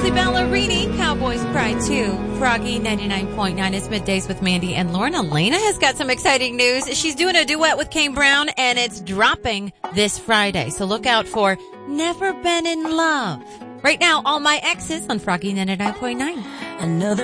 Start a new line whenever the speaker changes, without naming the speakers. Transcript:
Leslie Ballerini, Cowboys Pride 2, Froggy 99.9. It's Middays with Mandy and Lauren. Elena has got some exciting news. She's doing a duet with Kane Brown, and it's dropping this Friday. So look out for Never Been in Love. Right now, All My Exes on Froggy 99.9.
Another